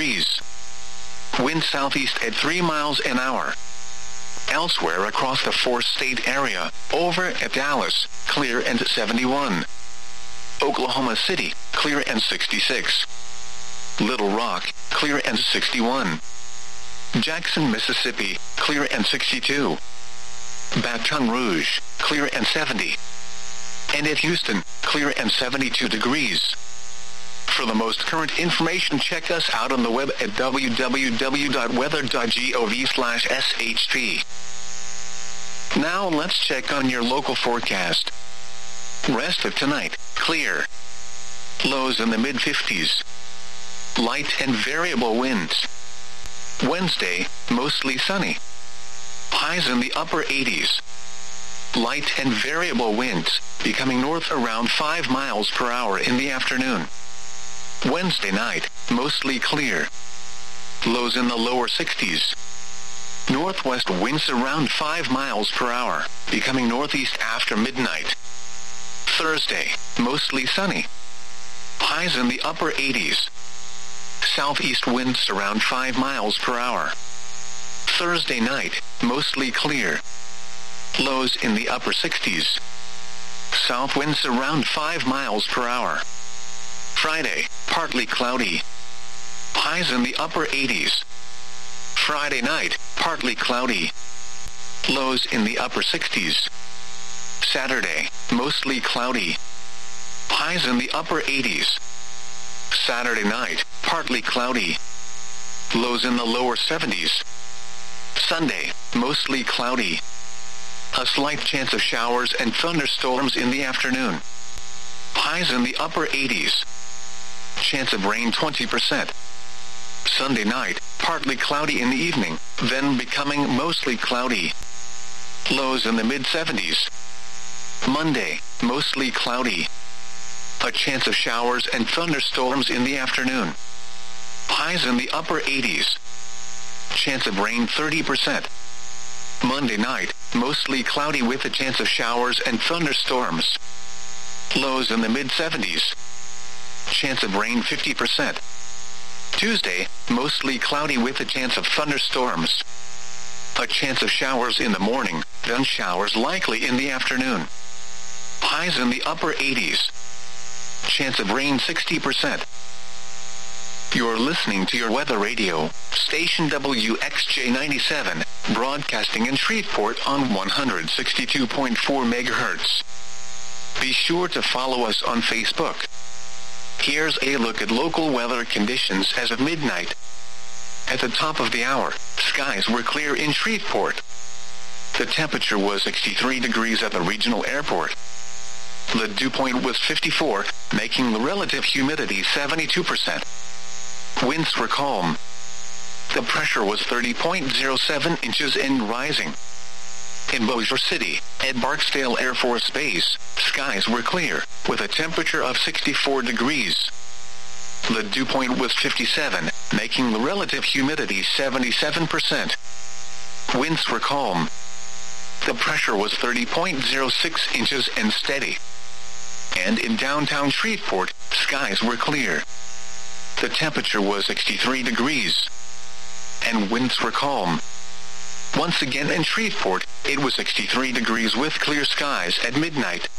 degrees. Wind southeast at 3 miles an hour. Elsewhere across the four-state area, over at Dallas, clear and 71. Oklahoma City, clear and 66. Little Rock, clear and 61. Jackson, Mississippi, clear and 62. Baton Rouge, clear and 70. And at Houston, clear and 72 degrees. For the most current information, check us out on the web at www.weather.gov/SHP. Now let's check on your local forecast. Rest of tonight, clear. Lows in the mid-50s. Light and variable winds. Wednesday, mostly sunny. Highs in the upper 80s. Light and variable winds, becoming north around 5 miles per hour in the afternoon. Wednesday night, mostly clear. Lows in the lower 60s. Northwest winds around 5 miles per hour, becoming northeast after midnight. Thursday, mostly sunny. Highs in the upper 80s. Southeast winds around 5 miles per hour. Thursday night, mostly clear. Lows in the upper 60s. South winds around 5 miles per hour. Friday, partly cloudy. Highs in the upper 80s. Friday night, partly cloudy. Lows in the upper 60s. Saturday, mostly cloudy. Highs in the upper 80s. Saturday night, partly cloudy. Lows in the lower 70s. Sunday, mostly cloudy. A slight chance of showers and thunderstorms in the afternoon. Highs in the upper 80s. Chance of rain 20%. Sunday night, partly cloudy in the evening, then becoming mostly cloudy. Lows in the mid-70s. Monday, mostly cloudy. A chance of showers and thunderstorms in the afternoon. Highs in the upper 80s. Chance of rain 30%. Monday night, mostly cloudy with a chance of showers and thunderstorms. Lows in the mid-70s. Chance of rain 50%. Tuesday, mostly cloudy with a chance of thunderstorms. A chance of showers in the morning, then showers likely in the afternoon. Highs in the upper 80s. Chance of rain 60%. You're listening to your weather radio, station WXJ97, broadcasting in Shreveport on 162.4 megahertz. Be sure to follow us on Facebook. Here's a look at local weather conditions as of midnight. At the top of the hour, skies were clear in Shreveport. The temperature was 63 degrees at the regional airport. The dew point was 54, making the relative humidity 72%. Winds were calm. The pressure was 30.07 inches and rising. In Bossier City, at Barksdale Air Force Base, skies were clear, with a temperature of 64 degrees. The dew point was 57, making the relative humidity 77%. Winds were calm. The pressure was 30.06 inches and steady. And in downtown Shreveport, skies were clear. The temperature was 63 degrees. And winds were calm. Once again in Shreveport, it was 63 degrees with clear skies at midnight.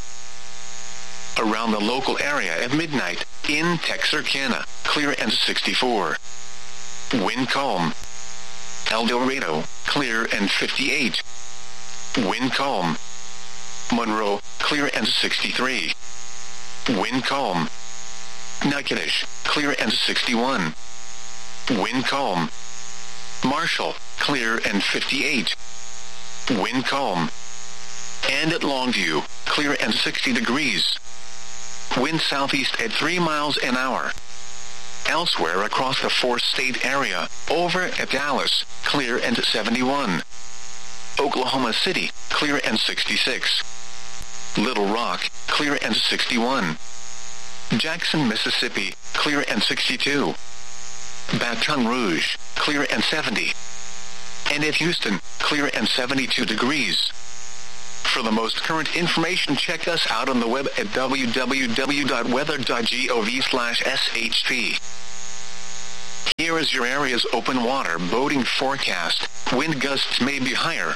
Around the local area at midnight, in Texarkana, clear and 64. Wind calm. El Dorado, clear and 58. Wind calm. Monroe, clear and 63. Wind calm. Natchitoches, clear and 61. Wind calm. Marshall, clear and 58. Wind calm. And at Longview, clear and 60 degrees. Wind southeast at 3 miles an hour. Elsewhere across the four-state area, over at Dallas, clear and 71. Oklahoma City, clear and 66. Little Rock, clear and 61. Jackson, Mississippi, clear and 62. Baton Rouge, clear and 70. And at Houston, clear and 72 degrees. For the most current information, check us out on the web at www.weather.gov/SHP. Here is your area's open water boating forecast. Wind gusts may be higher.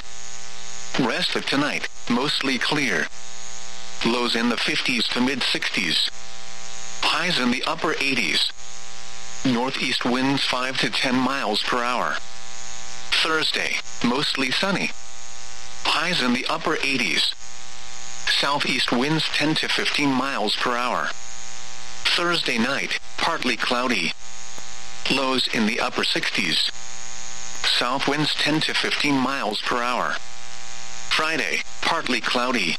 Rest of tonight, mostly clear. Lows in the 50s to mid-60s. Highs in the upper 80s. Northeast winds 5 to 10 miles per hour. Thursday, mostly sunny. Highs in the upper 80s. Southeast winds 10 to 15 miles per hour. Thursday night, partly cloudy. Lows in the upper 60s. South winds 10 to 15 miles per hour. Friday, partly cloudy.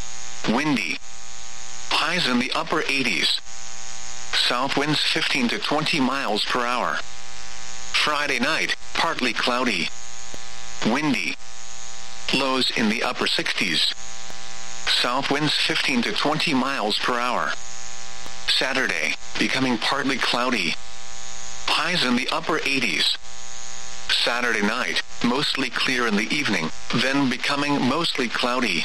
Windy. Highs in the upper 80s. South winds 15 to 20 miles per hour. Friday night, partly cloudy. Windy. Lows in the upper 60s. South winds 15 to 20 miles per hour. Saturday, becoming partly cloudy. Highs in the upper 80s. Saturday night, mostly clear in the evening, then becoming mostly cloudy.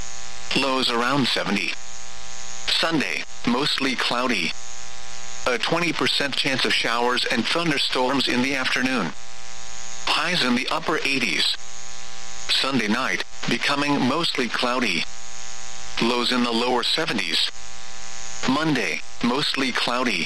Lows around 70. Sunday, mostly cloudy. A 20% chance of showers and thunderstorms in the afternoon. Highs in the upper 80s. Sunday night, becoming mostly cloudy. Lows in the lower 70s. Monday, mostly cloudy.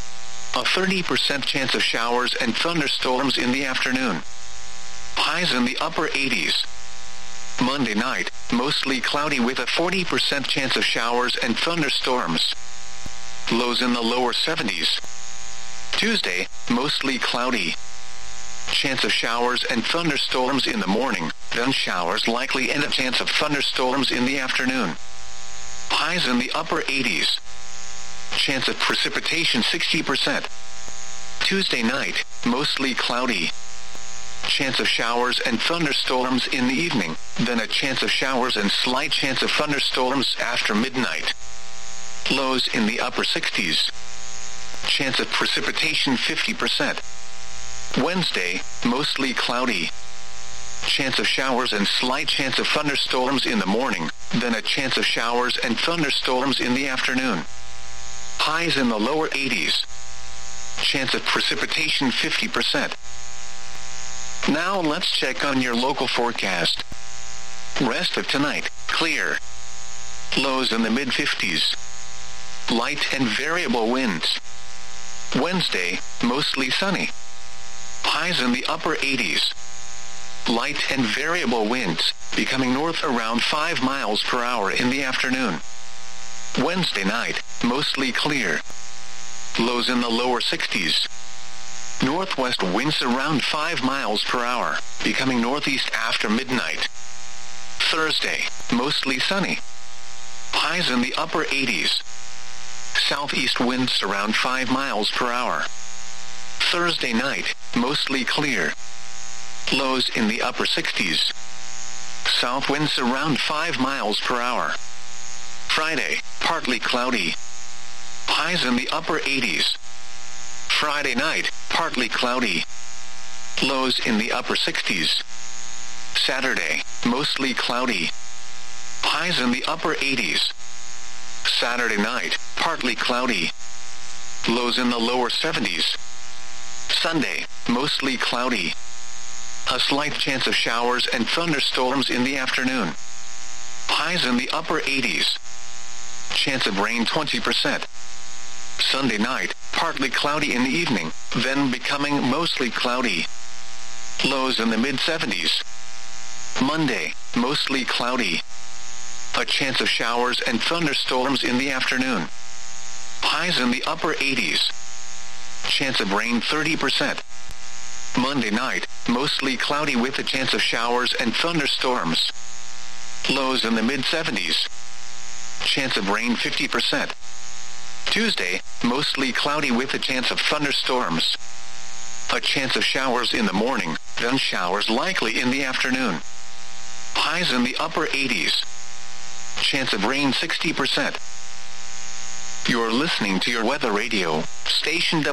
A 30% chance of showers and thunderstorms in the afternoon. Highs in the upper 80s. Monday night, mostly cloudy with a 40% chance of showers and thunderstorms. Lows in the lower 70s. Tuesday, mostly cloudy. Chance of showers and thunderstorms in the morning, then showers likely and a chance of thunderstorms in the afternoon. Highs in the upper 80s. Chance of precipitation 60%. Tuesday night, mostly cloudy. Chance of showers and thunderstorms in the evening, then a chance of showers and slight chance of thunderstorms after midnight. Lows in the upper 60s. Chance of precipitation 50%. Wednesday, mostly cloudy. Chance of showers and slight chance of thunderstorms in the morning, then a chance of showers and thunderstorms in the afternoon. Highs in the lower 80s. Chance of precipitation 50%. Now let's check on your local forecast. Rest of tonight, clear. Lows in the mid-50s. Light and variable winds. Wednesday, mostly sunny. Highs in the upper 80s. Light and variable winds, becoming north around 5 miles per hour in the afternoon. Wednesday night, mostly clear. Lows in the lower 60s. Northwest winds around 5 miles per hour, becoming northeast after midnight. Thursday, mostly sunny. Highs in the upper 80s. Southeast winds around 5 miles per hour. Thursday night, mostly clear. Lows in the upper 60s. South winds around 5 miles per hour. Friday, partly cloudy. Highs in the upper 80s. Friday night, partly cloudy. Lows in the upper 60s. Saturday, mostly cloudy. Highs in the upper 80s. Saturday night, partly cloudy. Lows in the lower 70s. Sunday, mostly cloudy. A slight chance of showers and thunderstorms in the afternoon. Highs in the upper 80s. Chance of rain 20%. Sunday night, partly cloudy in the evening, then becoming mostly cloudy. Lows in the mid-70s. Monday, mostly cloudy. A chance of showers and thunderstorms in the afternoon. Highs in the upper 80s. Chance of rain 30%. Monday night, mostly cloudy with a chance of showers and thunderstorms. Lows in the mid-70s. Chance of rain 50%. Tuesday, mostly cloudy with a chance of thunderstorms. A chance of showers in the morning, then showers likely in the afternoon. Highs in the upper 80s. Chance of rain 60%. You're listening to your weather radio, station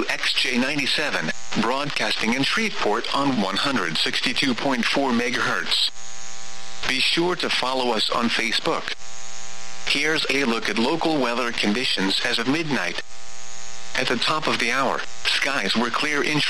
WXJ97, broadcasting in Shreveport on 162.4 MHz. Be sure to follow us on Facebook. Here's a look at local weather conditions as of midnight. At the top of the hour, skies were clear in